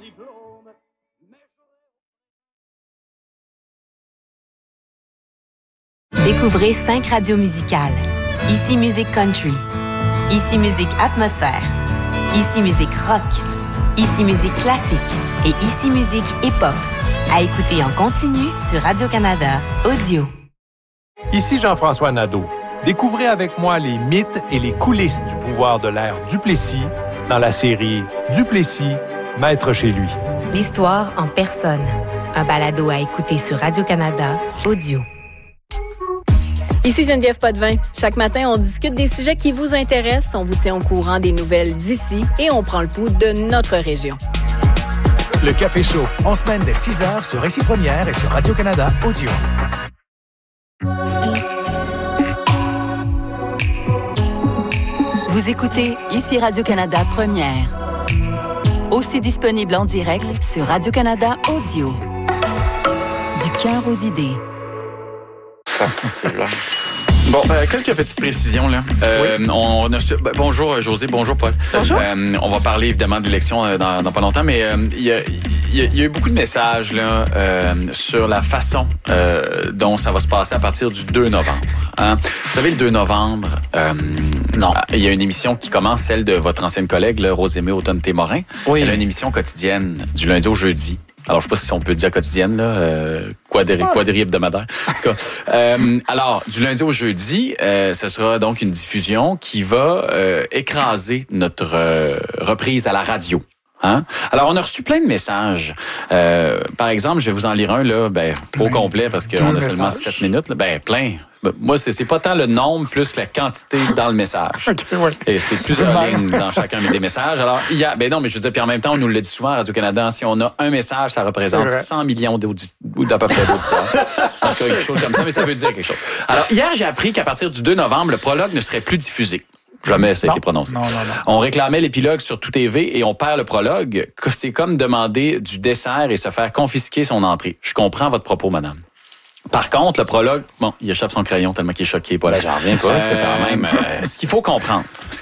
diplôme. Découvrez 5 radios musicales. Ici Musique Country. Ici Musique Atmosphère. Ici Musique Rock. Ici Musique Classique. Et Ici Musique Hip-Hop. À écouter en continu sur Radio-Canada Audio. Ici Jean-François Nadeau. Découvrez avec moi les mythes et les coulisses du pouvoir de l'ère Duplessis dans la série Duplessis, maître chez lui. L'histoire en personne. Un balado à écouter sur Radio-Canada Audio. Ici Geneviève Potvin. Chaque matin, on discute des sujets qui vous intéressent, on vous tient au courant des nouvelles d'ici et on prend le pouls de notre région. Le Café Chaud, en semaine dès 6h sur Récit Première et sur Radio-Canada Audio. Vous écoutez Ici Radio-Canada Première. Aussi disponible en direct sur Radio-Canada Audio. Du cœur aux idées. C'est là. Bon, quelques petites précisions, là. Oui. On a bonjour, José. Bonjour, Paul. Bonjour. On va parler, évidemment, de l'élection dans pas longtemps, mais il y a eu beaucoup de messages, là, sur la façon dont ça va se passer à partir du 2 novembre. Hein? Vous savez, le 2 novembre, non, il y a une émission qui commence, celle de votre ancienne collègue, là, Rosemée Automne-Témorin. Oui. Elle a une émission quotidienne du lundi au jeudi. Alors, je sais pas si on peut dire quotidienne, là, quadri hebdomadaire. En tout cas, alors, du lundi au jeudi, ce sera donc une diffusion qui va écraser notre reprise à la radio. Hein? Alors, on a reçu plein de messages. Par exemple, je vais vous en lire un, là, au complet, parce qu'on a seulement 7 minutes. Là, plein. Moi, c'est pas tant le nombre plus la quantité dans le message. Okay, ouais. Et c'est plusieurs lignes dans chacun des messages. Alors, il y a, non, mais je veux dire, puis en même temps, on nous le dit souvent à Radio-Canada, si on a un message, ça représente 100 millions d'à peu près d'auditeurs. En tout cas, quelque chose comme ça, mais ça veut dire quelque chose. Alors, hier, j'ai appris qu'à partir du 2 novembre, le prologue ne serait plus diffusé. Jamais ça a été prononcé. Non. On réclamait l'épilogue sur Tout TV et on perd le prologue. C'est comme demander du dessert et se faire confisquer son entrée. Je comprends votre propos, madame. Par contre, le prologue, il échappe son crayon tellement qu'il est choqué. Pas là, j'en reviens pas. C'est quand même. Ce qu'il faut comprendre,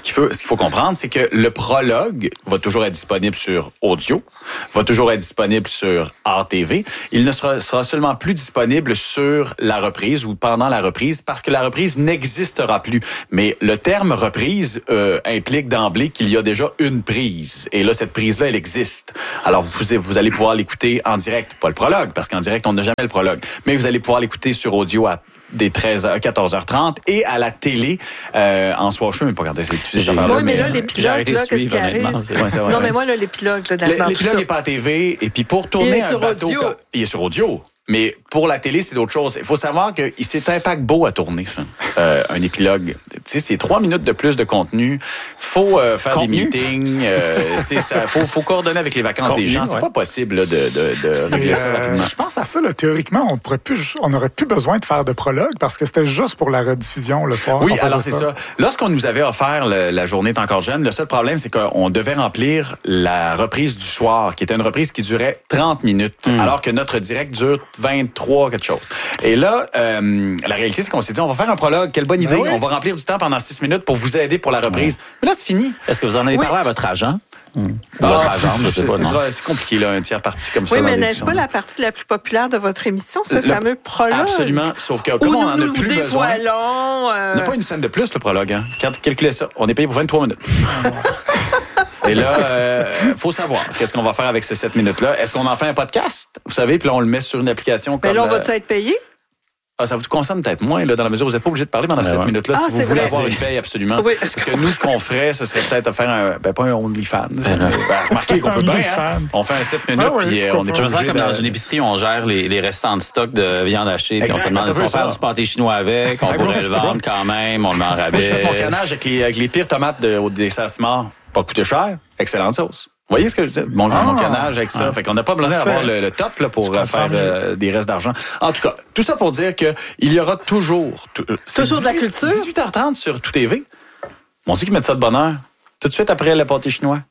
c'est que le prologue va toujours être disponible sur audio, va toujours être disponible sur RTV. Il ne sera seulement plus disponible sur la reprise ou pendant la reprise parce que la reprise n'existera plus. Mais le terme reprise implique d'emblée qu'il y a déjà une prise. Et là, cette prise-là, elle existe. Alors, vous allez pouvoir l'écouter en direct, pas le prologue, parce qu'en direct, on n'a jamais le prologue. Mais vous allez pouvoir l'écouter sur audio à des 14h30 et à la télé en soir. Je ne sais même pas quand c'est diffusé. Oui, mais là, l'épilogue, là, qu'est-ce qui arrive? Non, mais moi, là, l'épilogue, là, dans l'épilogue n'est pas à TV. Et puis, pour tourner un bateau... Il est sur audio. Mais pour la télé, c'est d'autres choses. Il faut savoir que c'est un paquebot à tourner, ça. Un épilogue. Tu sais, c'est 3 minutes de plus de contenu. Faut faire des meetings. Faut coordonner avec les vacances des gens. C'est pas possible là, de régler ça rapidement. Je pense à ça, là, théoriquement, on n'aurait plus besoin de faire de prologue parce que c'était juste pour la rediffusion le soir. Oui, alors c'est ça. Lorsqu'on nous avait offert la journée est encore jeune, le seul problème, c'est qu'on devait remplir la reprise du soir, qui était une reprise qui durait 30 minutes, alors que notre direct dure 23 quelque chose. Et là, la réalité, c'est qu'on s'est dit, on va faire un prologue. Quelle bonne idée. On va remplir du temps pendant 6 minutes pour vous aider pour la reprise. Mais là, c'est fini. Est-ce que vous en avez parlé à votre agent? Votre agent, je sais pas, non. C'est compliqué, là, un tiers parti comme ça. Oui, mais n'est-ce pas la partie la plus populaire de votre émission, ce fameux prologue? Absolument. Sauf que, comme on en a plus besoin... On n'a pas une scène de plus, le prologue, hein. Calculez ça. On est payé pour 23 minutes. Et là, faut savoir qu'est-ce qu'on va faire avec ces 7 minutes-là. Est-ce qu'on en fait un podcast? Vous savez, puis là, on le met sur une application comme... Mais là, on va-tu être payé? Ça vous concerne peut-être moins, là, dans la mesure où vous n'êtes pas obligé de parler pendant 7 minutes-là si vous voulez avoir une paye, absolument. Oui. Parce que nous, ce qu'on ferait, ce serait peut-être de faire pas un OnlyFans. Remarquez qu'on peut bien, hein? On fait un 7 minutes, puis on est je me sens comme dans une épicerie, on gère les restants de stock de viande hachée, puis on se demande si on fait du pâté chinois avec, on pourrait le vendre quand même, on le met en rabais. Je fais mon canage avec les pires tomates au dessert Simard. Pas coûté cher, excellente sauce. Vous voyez ce que je dis? Mon canage avec ça. Fait qu'on n'a pas besoin d'avoir le top là, pour faire des restes d'argent. En tout cas, tout ça pour dire qu'il y aura toujours... Toujours de la culture? 18h30 sur Tout TV. Mon Dieu qu'ils mettent ça de bonne heure. Tout de suite après le pâté chinois.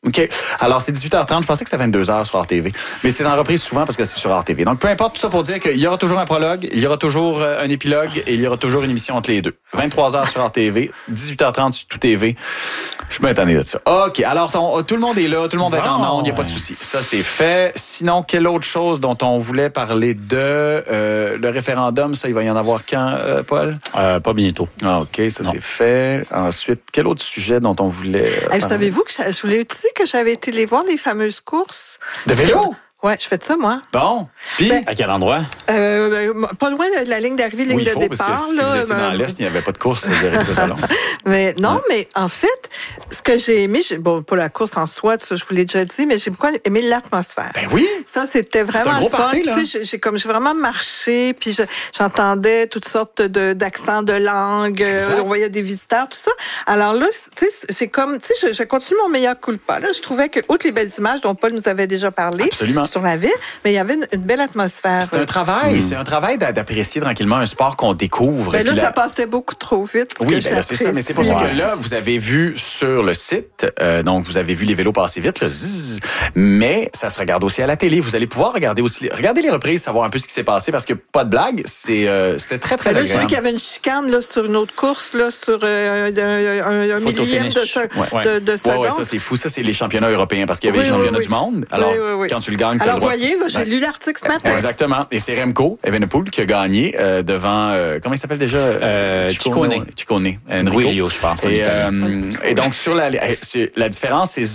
OK. Alors, c'est 18h30. Je pensais que c'était 22h sur RTV. Mais c'est en reprise souvent parce que c'est sur RTV. Donc, peu importe, tout ça pour dire qu'il y aura toujours un prologue, il y aura toujours un épilogue et il y aura toujours une émission entre les deux. 23h sur RTV, 18h30 sur tout TV. Je suis bien étonné de ça. OK. Alors, tout le monde est là, tout le monde est en onde, il n'y a pas de souci. Ça, c'est fait. Sinon, quelle autre chose dont on voulait parler le référendum, ça, il va y en avoir quand, Paul? Pas bientôt. Ah, OK, ça, c'est fait. Ensuite, quel autre sujet dont on voulait parler? Savez-vous que je voulais aussi que j'avais été les voir les fameuses courses de vélo? Ouais, je fais de ça, moi. Bon. Puis, à quel endroit? Pas loin de la ligne d'arrivée, ligne de départ. Parce que si vous étiez dans l'Est, il n'y avait pas de course direct au salon. Mais non, mais en fait, ce que j'ai aimé, pas la course en soi, ça, je vous l'ai déjà dit, mais j'ai beaucoup aimé l'atmosphère. Ben oui! Ça, c'était vraiment le fun. J'ai vraiment marché, puis j'entendais toutes sortes d'accents de langue, on voyait des visiteurs, tout ça. Alors là, tu sais, c'est comme, tu sais, je continue mon meilleur coup de pas. Là, je trouvais que, outre les belles images dont Paul nous avait déjà parlé, absolument, sur la ville, mais il y avait une belle atmosphère. C'est un travail, d'apprécier tranquillement un sport qu'on découvre. Mais là, ça passait beaucoup trop vite. Oui, c'est ça. Mais c'est pour ça que là, vous avez vu sur le site, donc vous avez vu les vélos passer vite, là, mais ça se regarde aussi à la télé. Vous allez pouvoir regarder les reprises, savoir un peu ce qui s'est passé, parce que pas de blague, c'était très, très agréable. J'ai vu qu'il y avait une chicane là, sur une autre course, là, sur un millième de seconde. Oui, ça, c'est fou. Ça, c'est les championnats européens, parce qu'il y avait les championnats du monde. Alors, quand tu le gagnes, tu as le droit. Vous voyez, j'ai lu l'article ce matin. Exactement. Et c'est Remco Evenepoel qui a gagné devant... comment il s'appelle déjà? Ciccone. Enrico, je pense. Et donc, sur la différence, c'est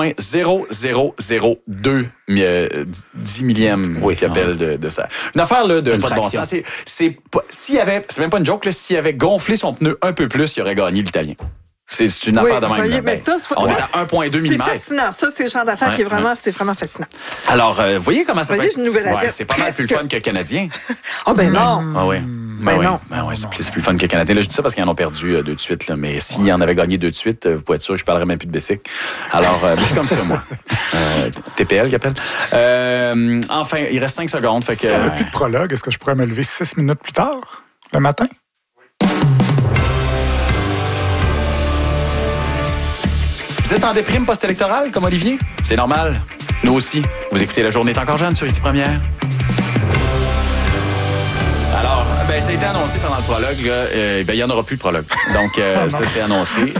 0.0002 10 millième qui appelle de ça. Une affaire là, de pas de bon sens. C'est même pas une joke, là, s'il avait gonflé son pneu un peu plus, il aurait gagné l'Italien. C'est une affaire de même. Voyez, mais ça, on est à 1,2 mm. C'est fascinant. Ça, c'est le genre d'affaire qui est vraiment fascinant. Alors, voyez comment ça peut être... c'est pas mal plus le fun que le Canadien. Ah ben non. Ah oui. Non. C'est plus fun que le Canadien. Là, je dis ça parce qu'ils en ont perdu 2 de suite. Là, mais s'ils en avaient gagné 2 de suite, vous pouvez être sûr que je parlerais même plus de bicycle. Alors, je suis comme ça, moi. TPL qui appelle. Enfin, il reste 5 secondes. Fait que, s'il n'y avait plus de prologue, est-ce que je pourrais me lever 6 minutes plus tard, le matin? Vous êtes en déprime post-électorale, comme Olivier? C'est normal. Nous aussi. Vous écoutez La Journée est encore jeune sur Ici Première. Alors, ça a été annoncé pendant le prologue. Il n'y en aura plus de prologue. Donc, ça, c'est annoncé.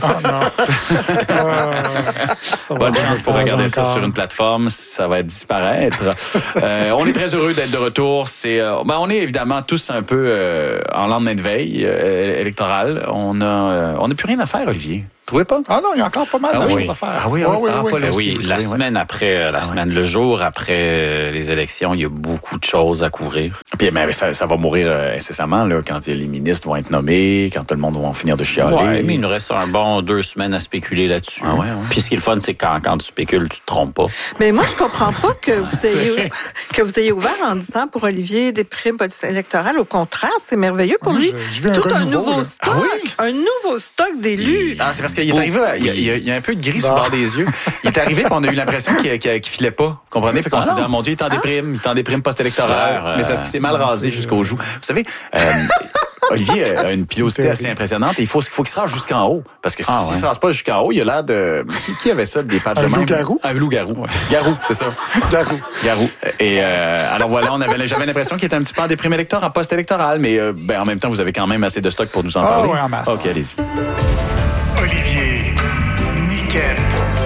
Bonne chance pour regarder ça sur une plateforme. Ça va disparaître. On est très heureux d'être de retour. On est évidemment tous un peu en lendemain de veille électorale. On n'a plus rien à faire, Olivier. Trouvez pas? Ah non, il y a encore pas mal de choses à faire. La semaine après, le jour après les élections, il y a beaucoup de choses à couvrir. Puis ça va mourir incessamment là, quand les ministres vont être nommés, quand tout le monde va finir de chialer. Oui, mais il nous reste un bon 2 semaines à spéculer là-dessus. Puis ce qui est le fun, c'est que quand tu spécules, tu te trompes pas. Mais moi, je comprends pas que vous ayez ouvert en disant pour Olivier des primes électorales. Au contraire, c'est merveilleux pour lui. Tout un nouveau stock. Un nouveau stock d'élus. C'est parce qu'il est arrivé, il y a un peu de gris sur le bord des yeux. Il est arrivé, puis on a eu l'impression qu'il filait pas. Comprenez? Fait qu'on s'est dit, mon Dieu, il est en déprime post-électorale. Mais c'est parce qu'il s'est mal rasé jusqu'aux joues. Vous savez, Olivier a une pilosité assez impressionnante et il faut qu'il se rase jusqu'en haut. Parce que s'il ne se rase pas jusqu'en haut, il a l'air de... Qui avait ça, des pattes de même? Un loup-garou. Garou, c'est ça. Garou. Et alors voilà, j'avais l'impression qu'il était un petit peu en déprime électorale, en post-électorale, mais en même temps, vous avez quand même assez de stock pour nous en parler. Oui, en masse. OK, allez-y. Olivier, Niquette,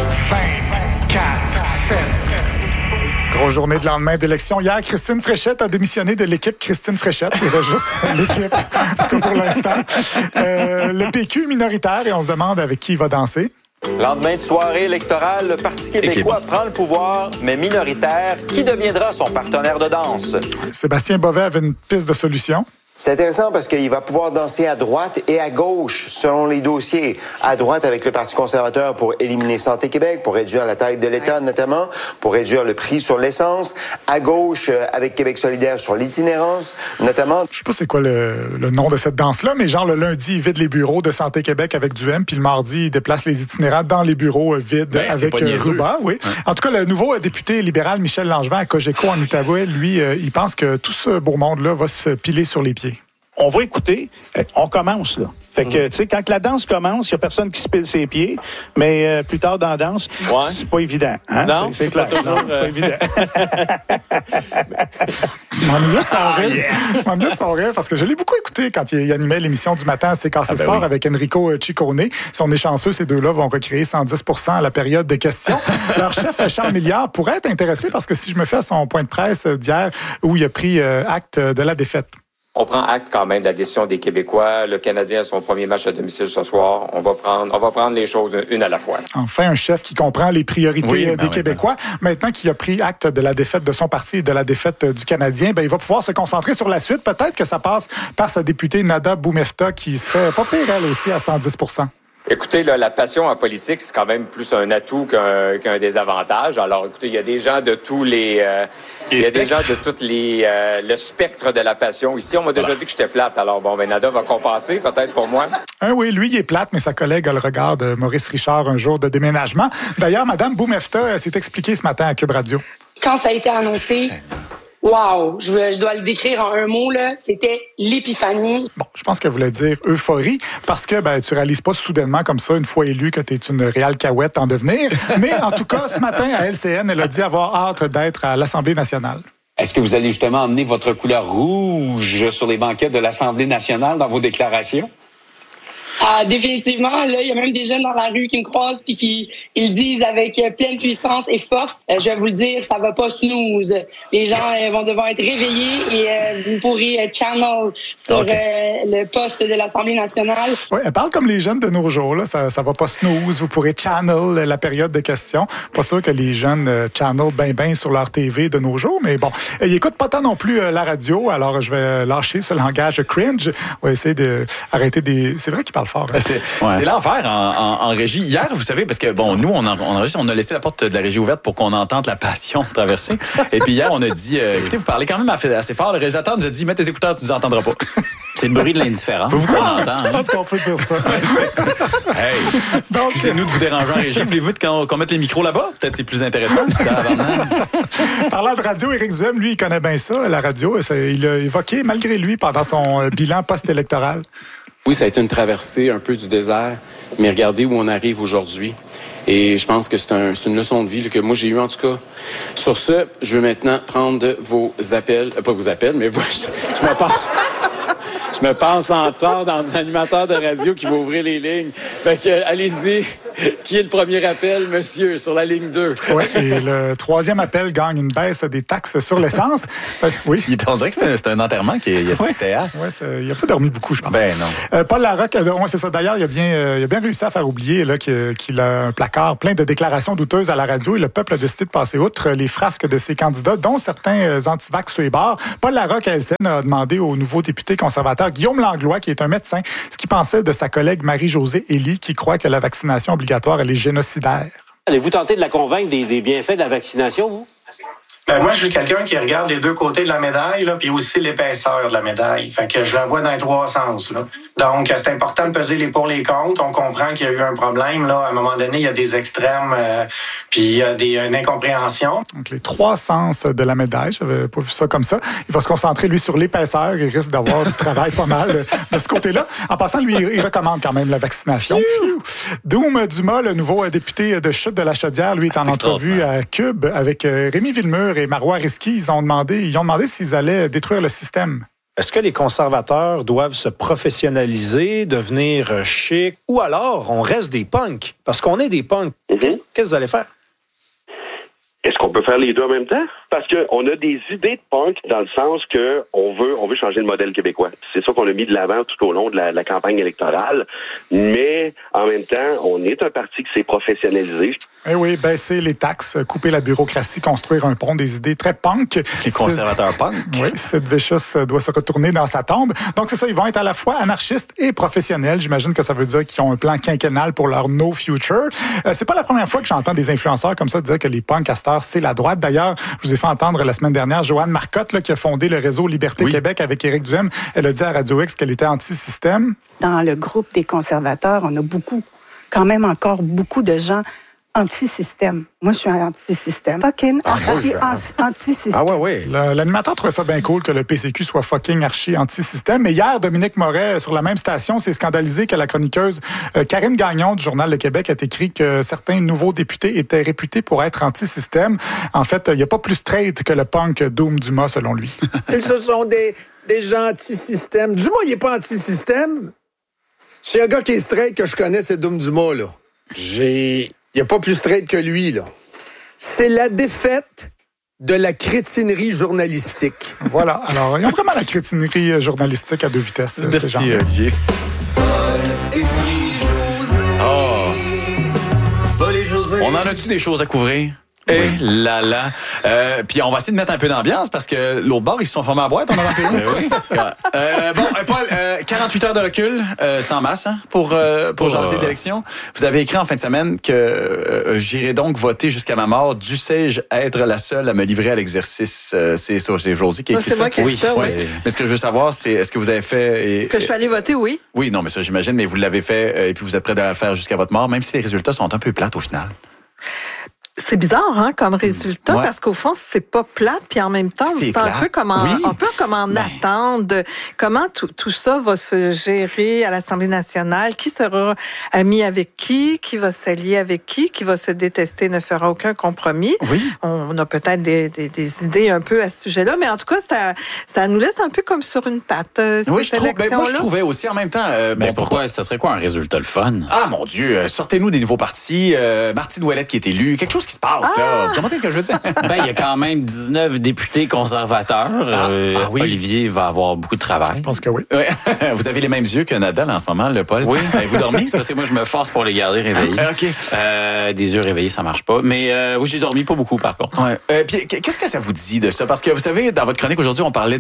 24-7. Grosse journée de lendemain d'élection. Hier, Christine Fréchette a démissionné de l'équipe Christine Fréchette. Il y avait juste l'équipe, en tout cas pour l'instant. Le PQ minoritaire, et on se demande avec qui il va danser. Lendemain de soirée électorale, le Parti québécois prend le pouvoir, mais minoritaire. Qui deviendra son partenaire de danse? Sébastien Bovet avait une piste de solution. C'est intéressant parce qu'il va pouvoir danser à droite et à gauche selon les dossiers. À droite avec le Parti conservateur pour éliminer Santé Québec, pour réduire la taille de l'État notamment, pour réduire le prix sur l'essence. À gauche avec Québec solidaire sur l'itinérance notamment. Je sais pas c'est quoi le nom de cette danse-là, mais genre le lundi, il vide les bureaux de Santé Québec avec Duhem, puis le mardi, il déplace les itinérants dans les bureaux vides avec Ruba. Oui. Ouais. En tout cas, le nouveau député libéral Michel Langevin à Cogeco en Outaouais, lui, il pense que tout ce beau monde-là va se piler sur les pieds. on va écouter. On commence, là. Fait que, tu sais, quand la danse commence, il n'y a personne qui se pile ses pieds, mais plus tard dans la danse, c'est pas évident. Hein? Non, c'est clair. Pas toujours, c'est pas évident. Je m'ennuyais de son rire parce que je l'ai beaucoup écouté quand il animait l'émission du matin à CKC Sport avec Enrico Ciccone. Si on est chanceux, ces deux-là vont recréer 110% à la période de questions. Leur chef, Charles Milliard, pourrait être intéressé parce que si je me fais à son point de presse d'hier où il a pris acte de la défaite. On prend acte quand même de la décision des Québécois. Le Canadien a son premier match à domicile ce soir. On va prendre les choses une à la fois. Enfin, un chef qui comprend les priorités des Québécois. Maintenant qu'il a pris acte de la défaite de son parti et de la défaite du Canadien, il va pouvoir se concentrer sur la suite. Peut-être que ça passe par sa députée Nada Boumefta qui serait pas pire, elle aussi, à 110%. Écoutez, là, la passion en politique, c'est quand même plus un atout qu'un désavantage. Alors, écoutez, il y a des gens de tous les... il y a des gens de tous les... le spectre de la passion. Ici, on m'a déjà dit que j'étais plate. Alors, Nada va compenser, peut-être pour moi. Oui, lui, il est plate, mais sa collègue a le regard de Maurice Richard un jour de déménagement. D'ailleurs, Mme Boumefta s'est expliquée ce matin à Cube Radio. Quand ça a été annoncé... Wow, je dois le décrire en un mot, là. C'était l'épiphanie. Bon, je pense qu'elle voulait dire euphorie, parce que tu réalises pas soudainement comme ça, une fois élu, que tu es une réelle cahouette en devenir. Mais en tout cas, ce matin, à LCN, elle a dit avoir hâte d'être à l'Assemblée nationale. Est-ce que vous allez justement emmener votre couleur rouge sur les banquettes de l'Assemblée nationale dans vos déclarations? Ah, définitivement, là, il y a même des jeunes dans la rue qui me croisent puis qui ils disent avec pleine puissance et force, je vais vous le dire, ça va pas snooze. Les gens vont devoir être réveillés et vous pourrez channel sur le poste de l'Assemblée nationale. Oui, elle parle comme les jeunes de nos jours, là. Ça va pas snooze. Vous pourrez channel la période de questions. Pas sûr que les jeunes channel ben sur leur TV de nos jours, mais bon. Ils écoutent pas tant non plus la radio, alors je vais lâcher ce langage cringe. On va essayer d'arrêter des... C'est vrai qu'il parle fort. Hein? C'est l'enfer en régie. Hier, vous savez, parce que nous, on a laissé la porte de la régie ouverte pour qu'on entende la passion traverser. Et puis hier, on a dit, écoutez, vous parlez quand même assez fort. Le réalisateur nous a dit, mets tes écouteurs, tu nous entendras pas. C'est le bruit de l'indifférence. Je pense qu'on peut dire ça. Hey, donc, excusez-nous de vous déranger en régie. Voulez-vous qu'on mette les micros là-bas? Peut-être c'est plus intéressant. Parlant de radio, Éric Duhem, lui, il connaît bien ça, la radio. Il a évoqué, malgré lui, pendant son bilan post-électoral. Oui, ça a été une traversée un peu du désert, mais regardez où on arrive aujourd'hui. Et je pense que c'est une leçon de vie là, que moi j'ai eue en tout cas. Sur ce, je veux maintenant prendre vos appels, pas vos appels, mais je me pense en temps dans l'animateur de radio qui va ouvrir les lignes. Fait que, allez-y. Qui est le premier appel, monsieur, sur la ligne 2? Oui, et le troisième appel gagne une baisse des taxes sur l'essence. Oui. On dirait que c'était un enterrement qu'il assistait à. Oui, il n'a pas dormi beaucoup, je pense. Ben non. Paul Larocque, c'est ça. D'ailleurs, il a bien réussi à faire oublier là, qu'il a un placard plein de déclarations douteuses à la radio et le peuple a décidé de passer outre les frasques de ses candidats, dont certains antivax sur les bords. Paul Larocque, à LCN, a demandé au nouveau député conservateur Guillaume Langlois, qui est un médecin, ce qu'il pensait de sa collègue Marie-Josée Elie, qui croit que la vaccination obligatoire, elle est génocidaire. Allez-vous tenter de la convaincre des bienfaits de la vaccination, vous? Moi, je suis quelqu'un qui regarde les deux côtés de la médaille, là, puis aussi l'épaisseur de la médaille. Fait que je la vois dans les trois sens, là. Donc, c'est important de peser les pour les contre. On comprend qu'il y a eu un problème, là. À un moment donné, il y a des extrêmes, puis il y a une incompréhension. Donc, les trois sens de la médaille, j'avais pas vu ça comme ça. Il va se concentrer, lui, sur l'épaisseur. Il risque d'avoir du travail pas mal de ce côté-là. En passant, lui, il recommande quand même la vaccination. Doum Dumas, le nouveau député de Chute de la Chaudière, lui, est en entrevue à Cube avec Rémi Villemur et Marois Risky. Ils ont demandé s'ils allaient détruire le système. Est-ce que les conservateurs doivent se professionnaliser, devenir chic, ou alors on reste des punks? Parce qu'on est des punks. Qu'est-ce que vous allez faire? Est-ce qu'on peut faire les deux en même temps? Parce qu'on a des idées de punk dans le sens que on veut changer le modèle québécois. C'est ça qu'on a mis de l'avant tout au long de la campagne électorale. Mais en même temps, on est un parti qui s'est professionnalisé. Eh oui, baisser les taxes, couper la bureaucratie, construire un pont, des idées très punk. Les conservateurs punk. Oui, Sid Vicious doit se retourner dans sa tombe. Donc c'est ça, ils vont être à la fois anarchistes et professionnels. J'imagine que ça veut dire qu'ils ont un plan quinquennal pour leur no future. C'est pas la première fois que j'entends des influenceurs comme ça dire que les punks à cette heure, c'est la droite. D'ailleurs, je vous ai fait entendre la semaine dernière Joanne Marcotte, là, qui a fondé le réseau Liberté Québec avec Éric Duhem. Elle a dit à Radio X qu'elle était anti-système. Dans le groupe des conservateurs, on a quand même encore beaucoup de gens anti-système. Moi, je suis un anti-système. Fucking anti-système. Ah ouais. L'animateur trouvait ça bien cool que le PCQ soit fucking archi anti-système. Mais hier, Dominique Moret, sur la même station, s'est scandalisé que la chroniqueuse Karine Gagnon du Journal de Québec a écrit que certains nouveaux députés étaient réputés pour être anti-système. En fait, il n'y a pas plus straight que le punk Doom Dumas, selon lui. Ce sont des gens anti-système. Dumas, il n'est pas anti-système. C'est un gars qui est straight que je connais, c'est Doom Dumas, là. Il n'y a pas plus straight que lui, là. C'est la défaite de la crétinerie journalistique. Voilà. Alors, ils ont vraiment la crétinerie journalistique à deux vitesses. Merci, Olivier. On en a-tu des choses à couvrir? Et là. Puis on va essayer de mettre un peu d'ambiance parce que l'autre bord, ils se sont formés à boîte, on a rappelé. Oui. Paul, 48 heures de recul, c'est en masse pour jaser d'élection. Vous avez écrit en fin de semaine que j'irai donc voter jusqu'à ma mort. Dussé-je être la seule à me livrer à l'exercice? C'est Josie qui a écrit ça. C'est moi qui ai écrit ça, oui. Mais ce que je veux savoir, c'est est-ce que vous avez fait... Est-ce que je suis allée voter, oui? Oui, non, mais ça j'imagine, mais vous l'avez fait et puis vous êtes prêt à le faire jusqu'à votre mort, même si les résultats sont un peu plates au final. C'est bizarre, comme résultat, parce qu'au fond, c'est pas plate, puis en même temps, on se sent un peu comme en attente de comment tout ça va se gérer à l'Assemblée nationale, qui sera ami avec qui va s'allier avec qui va se détester, ne fera aucun compromis. Oui. On a peut-être des idées un peu à ce sujet-là, mais en tout cas, ça nous laisse un peu comme sur une patte, moi, je trouvais aussi en même temps... pourquoi? Ça serait quoi un résultat le fun? Ah, mon Dieu, sortez-nous des nouveaux partis. Martine Ouellette qui est élue, quelque chose qui se passe, là. Comment est-ce que je veux dire? Il y a quand même 19 députés conservateurs. Oui. Olivier va avoir beaucoup de travail. Je pense que oui. Vous avez les mêmes yeux que Nadal en ce moment, le Paul. Oui. Vous dormez? C'est parce que moi, je me force pour les garder réveillés. OK. Des yeux réveillés, ça marche pas. Mais oui, j'ai dormi pas beaucoup, par contre. Puis, qu'est-ce que ça vous dit de ça? Parce que, vous savez, dans votre chronique aujourd'hui, on parlait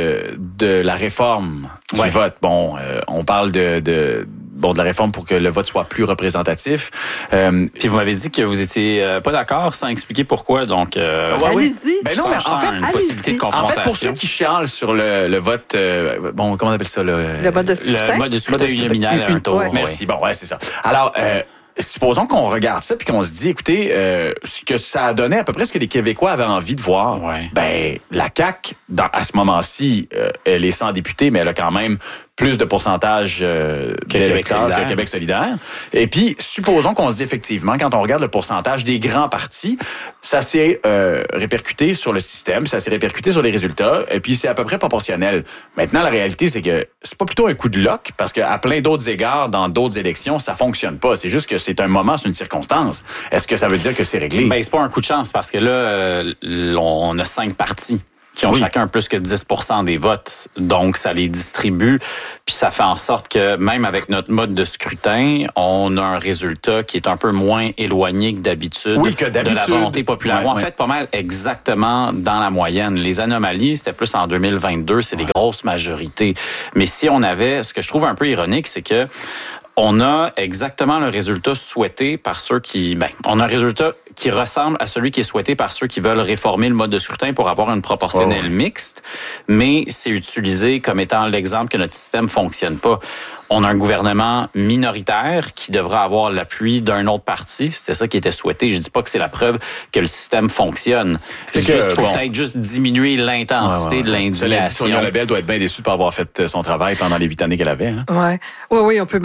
de la réforme du vote. Bon, on parle de la réforme pour que le vote soit plus représentatif. Puis vous m'avez dit que vous étiez pas d'accord sans expliquer pourquoi. Donc, allez-y. Ben non, mais en fait, une possibilité de confrontation. En fait, pour ceux qui chialent sur le vote, comment on appelle ça? Le mode de scrutin. Le mode de scrutin uninominal, un tour. Merci. Bon, c'est ça. Alors, supposons qu'on regarde ça puis qu'on se dit, écoutez, ce que ça a donné à peu près ce que les Québécois avaient envie de voir. Ben, la CAQ, à ce moment-ci, elle est sans députés, mais elle a quand même plus de pourcentage d'électeurs que Québec solidaire. Et puis, supposons qu'on se dit effectivement, quand on regarde le pourcentage des grands partis, ça s'est répercuté sur le système, ça s'est répercuté sur les résultats, et puis c'est à peu près proportionnel. Maintenant, la réalité, c'est que c'est pas plutôt un coup de loc, parce qu'à plein d'autres égards, dans d'autres élections, ça fonctionne pas. C'est juste que c'est un moment, c'est une circonstance. Est-ce que ça veut dire que c'est réglé? Ben, c'est pas un coup de chance, parce que là, on a 5 partis qui ont chacun plus que 10% des votes. Donc, ça les distribue. Puis ça fait en sorte que même avec notre mode de scrutin, on a un résultat qui est un peu moins éloigné que d'habitude, de la volonté populaire. En fait, pas mal exactement dans la moyenne. Les anomalies, c'était plus en 2022, c'est des grosses majorités. Mais si on avait, ce que je trouve un peu ironique, c'est que on a exactement le résultat souhaité par ceux qui... on a un résultat qui ressemble à celui qui est souhaité par ceux qui veulent réformer le mode de scrutin pour avoir une proportionnelle mixte, mais c'est utilisé comme étant l'exemple que notre système fonctionne pas. On a un gouvernement minoritaire qui devra avoir l'appui d'un autre parti. C'était ça qui était souhaité. Je dis pas que c'est la preuve que le système fonctionne. C'est juste qu'il faut peut-être juste diminuer l'intensité de l'indignation. Sonia Lebel doit être bien déçue de pas avoir fait son travail pendant les 8 années qu'elle avait. Hein? Oui, on peut.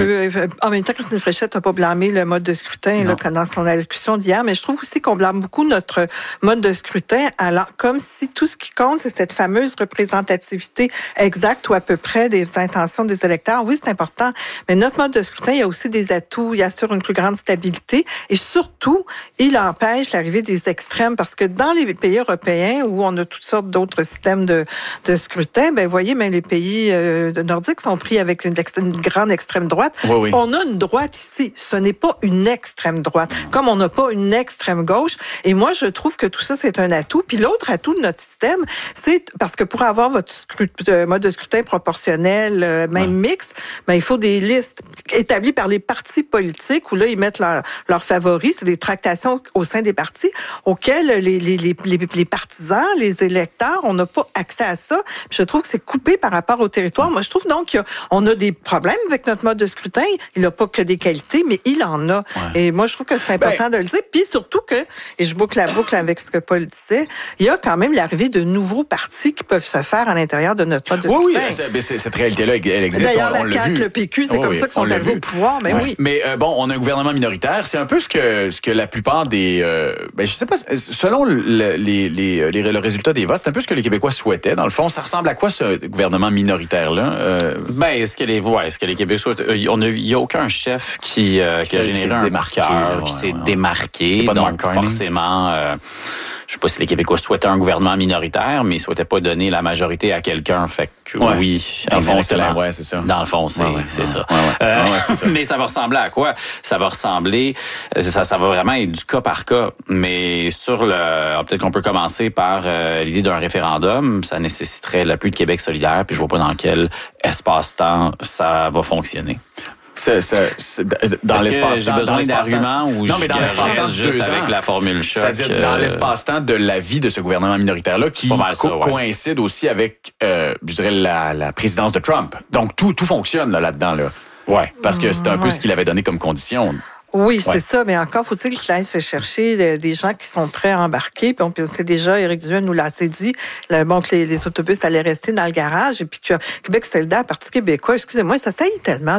En même temps, Christine Fréchette n'a pas blâmé le mode de scrutin dans son allocution d'hier, mais je trouve aussi qu'on blâme beaucoup notre mode de scrutin, alors comme si tout ce qui compte, c'est cette fameuse représentativité exacte ou à peu près des intentions des électeurs. Oui, c'est important, mais notre mode de scrutin, il y a aussi des atouts. Il assure une plus grande stabilité et surtout, il empêche l'arrivée des extrêmes parce que dans les pays européens où on a toutes sortes d'autres systèmes de scrutin, vous voyez, même les pays nordiques sont pris avec une grande extrême droite. On a une droite ici. Ce n'est pas une extrême droite. Comme on n'a pas une une extrême gauche. Et moi, je trouve que tout ça, c'est un atout. Puis l'autre atout de notre système, c'est parce que pour avoir votre mode de scrutin proportionnel, même mixte, ben, il faut des listes établies par les partis politiques où là, ils mettent leurs favoris. C'est des tractations au sein des partis auxquelles les partisans, les électeurs, on n'a pas accès à ça. Puis je trouve que c'est coupé par rapport au territoire. Moi, je trouve donc qu'on a des problèmes avec notre mode de scrutin. Il n'a pas que des qualités, mais il en a. Ouais. Et moi, je trouve que c'est important de le dire. Puis surtout que, et je boucle la boucle avec ce que Paul disait, il y a quand même l'arrivée de nouveaux partis qui peuvent se faire à l'intérieur de notre mode de scrutin. Oui, cette réalité-là, elle existe. D'ailleurs, la CAQ, le PQ, c'est comme ça qu'ils sont arrivés au pouvoir. Mais oui. Mais bon, on a un gouvernement minoritaire. C'est un peu ce que la plupart des... je sais pas, selon le résultat des votes, c'est un peu ce que les Québécois souhaitaient. Dans le fond, ça ressemble à quoi, ce gouvernement minoritaire-là? Est-ce que les Québécois souhaitent... Il n'y a aucun chef qui a généré un marqueur, qui s'est démarqué. Donc, forcément... je sais pas si les Québécois souhaitaient un gouvernement minoritaire, mais ils souhaitaient pas donner la majorité à quelqu'un. Fait que oui, dans le fond, c'est ça. Dans le fond, c'est ça. C'est ça. Mais ça va ressembler à quoi? Ça va ressembler, ça va vraiment être du cas par cas. Mais peut-être qu'on peut commencer par l'idée d'un référendum. Ça nécessiterait l'appui de Québec solidaire, puis je vois pas dans quel espace-temps ça va fonctionner. Dans l'espace, j'ai besoin d'arguments ou non, mais dans l'espace-temps juste avec la formule choc. C'est-à-dire dans l'espace-temps de la vie de ce gouvernement minoritaire-là qui coïncide aussi avec, je dirais, la présidence de Trump. Donc tout fonctionne là-dedans. Ouais, parce que c'est un peu ce qu'il avait donné comme condition. Oui, c'est ça, mais encore faut-il qu'il aille se chercher des gens qui sont prêts à embarquer. Puis on sait déjà, Éric Duhaime nous l'a assez dit, que les autobus allaient rester dans le garage et puis que Québec solidaire, Parti québécois, excusez-moi, ça saillit tellement.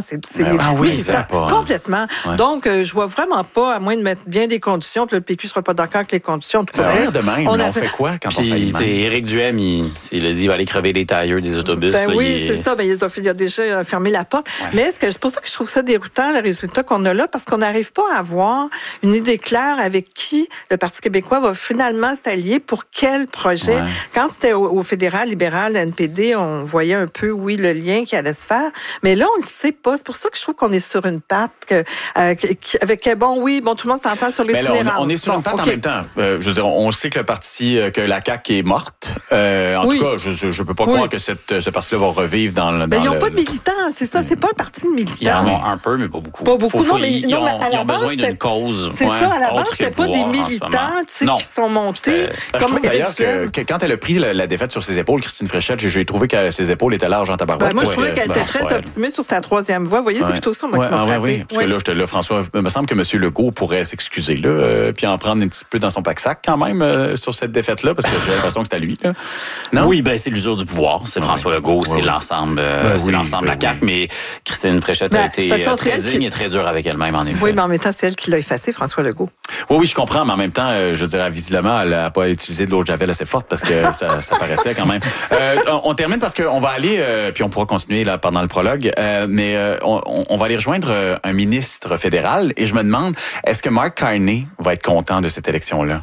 Complètement. Ouais. Donc, je vois vraiment pas, à moins de mettre bien des conditions, que le PQ sera pas d'accord avec les conditions. Ça a l'air de même, on fait quoi quand on s'allie? Éric Duhaime, il a dit, il va aller crever les tailleurs des autobus. C'est ça, mais il a déjà fermé la porte. Ouais. Mais c'est pour ça que je trouve ça déroutant, le résultat qu'on a là, parce qu'on arrive pas à avoir une idée claire avec qui le Parti québécois va finalement s'allier pour quel projet. Ouais. Quand c'était au fédéral, libéral, NPD, on voyait un peu, le lien qui allait se faire. Mais là, on ne sait pas. C'est pour ça que je trouve qu'on est sur une patte avec tout le monde s'entend sur l'itinérance. On est sur une patte en même temps. Je veux dire, on sait que que la CAQ est morte. En tout cas, je peux pas croire que ce parti-là va revivre dans le... ils n'ont pas de militants, c'est ça. C'est pas un parti de militants. Ils en ont un peu, mais pas beaucoup. Pas beaucoup, ils ont besoin d'une cause. C'est ça, à la base, c'était pas des militants qui sont montés. Je trouve d'ailleurs que quand elle a pris la défaite sur ses épaules, Christine Fréchette, j'ai trouvé que ses épaules étaient larges en tabarouette. Moi, je trouvais qu'elle était très optimiste sur sa troisième voie. Vous voyez, c'est plutôt ça, moi, qui m'a frappé. Oui, parce que là, François, il me semble que M. Legault pourrait s'excuser, là, puis en prendre un petit peu dans son pack-sac, quand même, sur cette défaite-là, parce que j'ai l'impression que c'est à lui, là. Non? Oui, c'est l'usure du pouvoir. C'est François Legault, c'est l'ensemble de la CAQ, mais Christine Fréchette a été très digne et très dure avec elle-même, en effet. Oui, mais en même temps, c'est elle qui l'a effacé, François Legault. Oui, je comprends, mais en même temps, je dirais, visiblement, elle n'a pas utilisé de l'eau de Javel assez forte parce que ça paraissait quand même. On termine parce qu'on va aller, puis on pourra continuer là pendant le prologue, mais on va aller rejoindre un ministre fédéral et je me demande, est-ce que Mark Carney va être content de cette élection-là?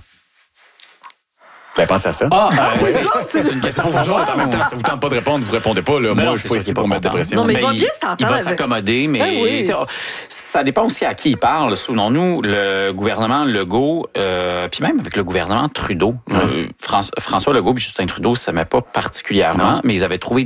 Vous avez pensé à ça? C'est une question pour vous autres. En même temps, ça vous tente pas de répondre, vous répondez pas. Là. Moi, je suis pas ici pour mettre de pression. Non, mais il va s'accommoder, mais ça dépend aussi à qui il parle. Souvenons-nous, le gouvernement Legault, puis même avec le gouvernement Trudeau, François Legault et Justin Trudeau, ça ne s'aimaient pas particulièrement, mais ils avaient trouvé